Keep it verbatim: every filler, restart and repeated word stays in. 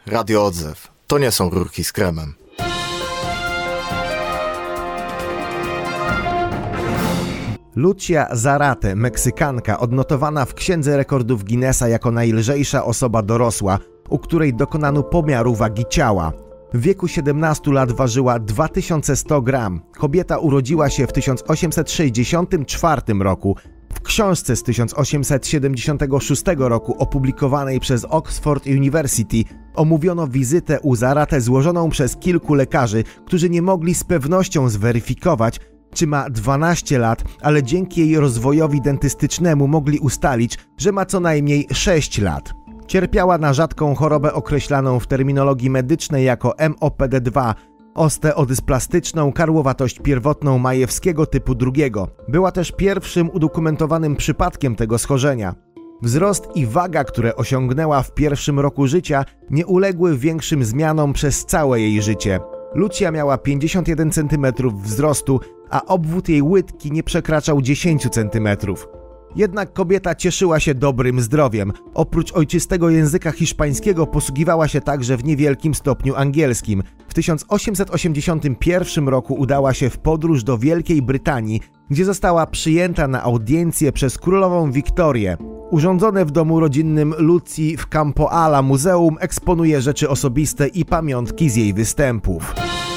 Radio Odzew. To nie są rurki z kremem. Lucia Zarate, Meksykanka, odnotowana w Księdze Rekordów Guinnessa jako najlżejsza osoba dorosła, u której dokonano pomiaru wagi ciała. W wieku siedemnastu lat ważyła dwa tysiące sto gram. Kobieta urodziła się w tysiąc osiemset sześćdziesiątym czwartym roku. W książce z tysiąc osiemset siedemdziesiątego szóstego roku opublikowanej przez Oxford University omówiono wizytę u Zarate złożoną przez kilku lekarzy, którzy nie mogli z pewnością zweryfikować, czy ma dwanaście lat, ale dzięki jej rozwojowi dentystycznemu mogli ustalić, że ma co najmniej sześć lat. Cierpiała na rzadką chorobę określaną w terminologii medycznej jako M O P D dwa, osteodysplasyczną karłowatość pierwotną Majewskiego typu drugiego. Była też pierwszym udokumentowanym przypadkiem tego schorzenia. Wzrost i waga, które osiągnęła w pierwszym roku życia, nie uległy większym zmianom przez całe jej życie. Lucia miała pięćdziesiąt jeden centymetrów wzrostu, a obwód jej łydki nie przekraczał dziesięć centymetrów. Jednak kobieta cieszyła się dobrym zdrowiem. Oprócz ojczystego języka hiszpańskiego posługiwała się także w niewielkim stopniu angielskim. W tysiąc osiemset osiemdziesiątym pierwszym roku udała się w podróż do Wielkiej Brytanii, gdzie została przyjęta na audiencję przez królową Wiktorię. Urządzone w domu rodzinnym Lucji w Campo Ala muzeum eksponuje rzeczy osobiste i pamiątki z jej występów.